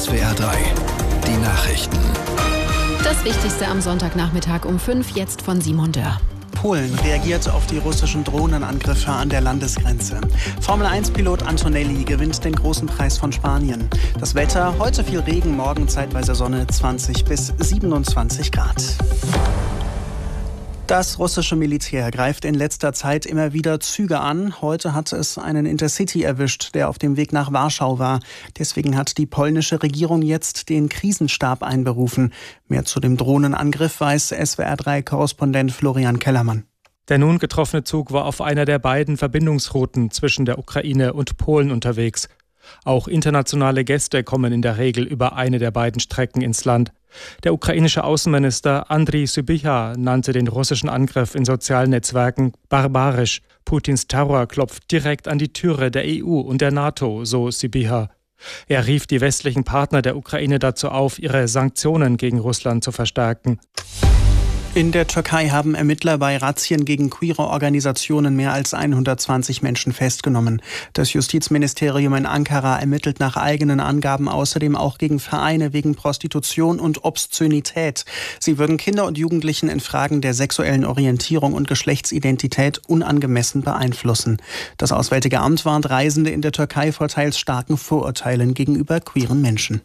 SWR 3, die Nachrichten. Das Wichtigste am Sonntagnachmittag um 5, jetzt von Simon Dörr. Polen reagiert auf die russischen Drohnenangriffe an der Landesgrenze. Formel-1-Pilot Antonelli gewinnt den großen Preis von Spanien. Das Wetter, heute viel Regen, morgen zeitweise Sonne, 20 bis 27 Grad. Das russische Militär greift in letzter Zeit immer wieder Züge an. Heute hat es einen Intercity erwischt, der auf dem Weg nach Warschau war. Deswegen hat die polnische Regierung jetzt den Krisenstab einberufen. Mehr zu dem Drohnenangriff weiß SWR3-Korrespondent Florian Kellermann. Der nun getroffene Zug war auf einer der beiden Verbindungsrouten zwischen der Ukraine und Polen unterwegs. Auch internationale Gäste kommen in der Regel über eine der beiden Strecken ins Land. Der ukrainische Außenminister Andriy Sybiha nannte den russischen Angriff in sozialen Netzwerken barbarisch. Putins Terror klopft direkt an die Türe der EU und der NATO, so Sybiha. Er rief die westlichen Partner der Ukraine dazu auf, ihre Sanktionen gegen Russland zu verstärken. In der Türkei haben Ermittler bei Razzien gegen queere Organisationen mehr als 120 Menschen festgenommen. Das Justizministerium in Ankara ermittelt nach eigenen Angaben außerdem auch gegen Vereine wegen Prostitution und Obszönität. Sie würden Kinder und Jugendlichen in Fragen der sexuellen Orientierung und Geschlechtsidentität unangemessen beeinflussen. Das Auswärtige Amt warnt Reisende in der Türkei vor teils starken Vorurteilen gegenüber queeren Menschen.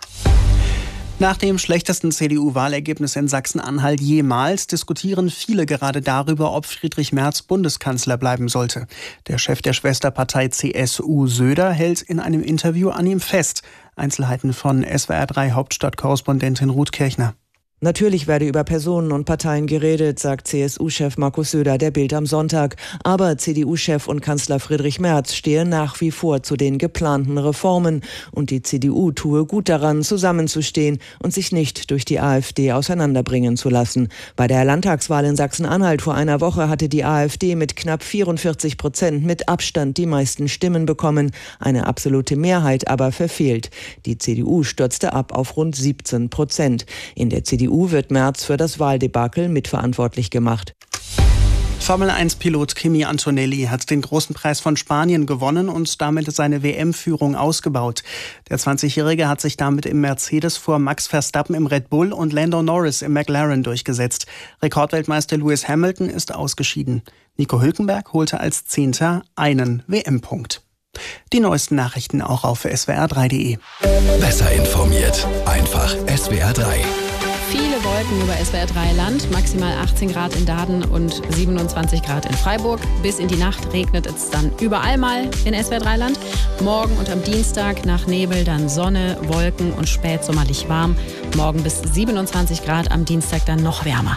Nach dem schlechtesten CDU-Wahlergebnis in Sachsen-Anhalt jemals diskutieren viele gerade darüber, ob Friedrich Merz Bundeskanzler bleiben sollte. Der Chef der Schwesterpartei CSU, Söder, hält in einem Interview an ihm fest. Einzelheiten von SWR3 Hauptstadtkorrespondentin Ruth Kirchner. Natürlich werde über Personen und Parteien geredet, sagt CSU-Chef Markus Söder der Bild am Sonntag. Aber CDU-Chef und Kanzler Friedrich Merz stehe nach wie vor zu den geplanten Reformen. Und die CDU tue gut daran, zusammenzustehen und sich nicht durch die AfD auseinanderbringen zu lassen. Bei der Landtagswahl in Sachsen-Anhalt vor einer Woche hatte die AfD mit knapp 44% mit Abstand die meisten Stimmen bekommen. Eine absolute Mehrheit aber verfehlt. Die CDU stürzte ab auf rund 17%. In der CDU wird Merz für das Wahldebakel mitverantwortlich gemacht. Formel-1-Pilot Kimi Antonelli hat den großen Preis von Spanien gewonnen und damit seine WM-Führung ausgebaut. Der 20-Jährige hat sich damit im Mercedes vor Max Verstappen im Red Bull und Lando Norris im McLaren durchgesetzt. Rekordweltmeister Lewis Hamilton ist ausgeschieden. Nico Hülkenberg holte als Zehnter einen WM-Punkt. Die neuesten Nachrichten auch auf swr3.de. Besser informiert, einfach SWR 3. Viele Wolken über SWR 3 Land, maximal 18 Grad in Dahden und 27 Grad in Freiburg. Bis in die Nacht regnet es dann überall mal in SWR 3 Land. Morgen und am Dienstag nach Nebel dann Sonne, Wolken und spätsommerlich warm. Morgen bis 27 Grad, am Dienstag dann noch wärmer.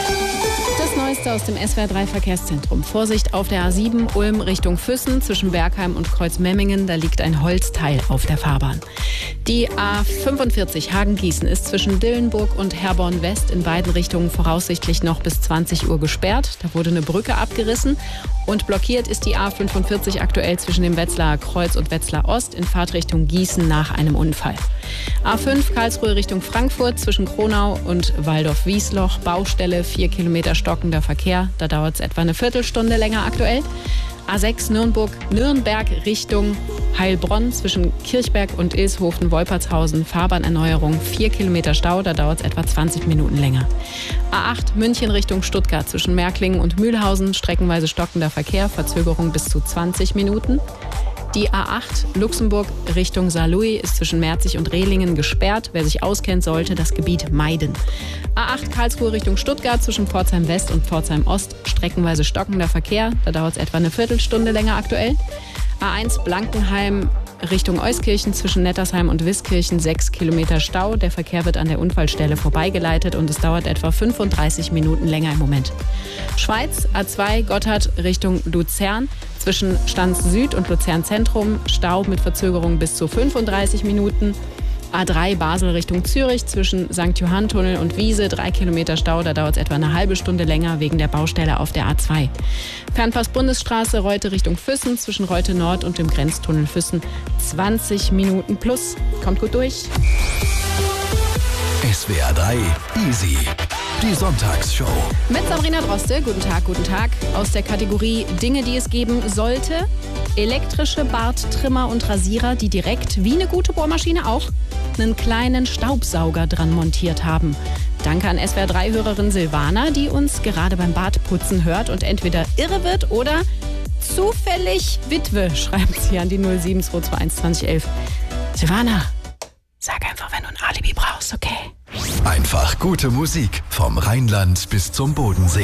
Das Neueste aus dem SWR 3 Verkehrszentrum. Vorsicht auf der A7 Ulm Richtung Füssen zwischen Bergheim und Kreuzmemmingen. Da liegt ein Holzteil auf der Fahrbahn. Die A45 Hagen-Gießen ist zwischen Dillenburg und Herborn West in beiden Richtungen voraussichtlich noch bis 20 Uhr gesperrt. Da wurde eine Brücke abgerissen. Und blockiert ist die A45 aktuell zwischen dem Wetzlarer Kreuz und Wetzlar Ost in Fahrtrichtung Gießen nach einem Unfall. A5 Karlsruhe Richtung Frankfurt zwischen Kronau und Waldorf-Wiesloch. Baustelle, 4 Kilometer stockender Verkehr. Da dauert es etwa eine Viertelstunde länger aktuell. A6 Nürnberg Richtung Heilbronn zwischen Kirchberg und Ilshofen-Wolpertshausen. Fahrbahnerneuerung, 4 Kilometer Stau, da dauert es etwa 20 Minuten länger. A8 München Richtung Stuttgart zwischen Märklingen und Mühlhausen. Streckenweise stockender Verkehr, Verzögerung bis zu 20 Minuten. Die A8 Luxemburg Richtung Saarlouis ist zwischen Merzig und Rehlingen gesperrt. Wer sich auskennt, sollte das Gebiet meiden. A8 Karlsruhe Richtung Stuttgart zwischen Pforzheim West und Pforzheim Ost. Streckenweise stockender Verkehr. Da dauert es etwa eine Viertelstunde länger aktuell. A1 Blankenheim Richtung Euskirchen zwischen Nettersheim und Wiskirchen 6 Kilometer Stau. Der Verkehr wird an der Unfallstelle vorbeigeleitet und es dauert etwa 35 Minuten länger im Moment. Schweiz A2 Gotthard Richtung Luzern zwischen Stanz Süd und Luzern Zentrum. Stau mit Verzögerung bis zu 35 Minuten. A3 Basel Richtung Zürich zwischen St. Johann-Tunnel und Wiese, 3 Kilometer Stau, da dauert es etwa eine halbe Stunde länger wegen der Baustelle auf der A2. Fernpass-Bundesstraße Reute Richtung Füssen zwischen Reute Nord und dem Grenztunnel Füssen, 20 Minuten plus. Kommt gut durch. SWR 3 Easy. Die Sonntagsshow. Mit Sabrina Droste, guten Tag, guten Tag. Aus der Kategorie Dinge, die es geben sollte. Elektrische Barttrimmer und Rasierer, die direkt, wie eine gute Bohrmaschine auch, einen kleinen Staubsauger dran montiert haben. Danke an SWR3-Hörerin Silvana, die uns gerade beim Bartputzen hört und entweder irre wird oder zufällig Witwe, schreibt sie an die 07221 2011. Silvana, sag einfach, wenn du ein Alibi brauchst, okay? Einfach gute Musik vom Rheinland bis zum Bodensee.